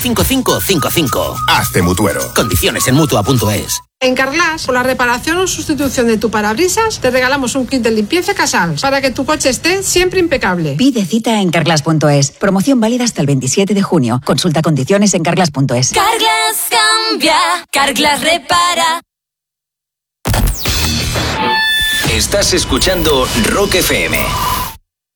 5555. Hazte mutuero. Condiciones en Mutua.es. En Carglass, por la reparación o sustitución de tu parabrisas, te regalamos un kit de limpieza Casals para que tu coche esté siempre impecable. Pide cita en Carglass.es. Promoción válida hasta el 27 de junio. Consulta condiciones en Carglass.es. Carglass cambia, Carglass repara. Estás escuchando Rock FM.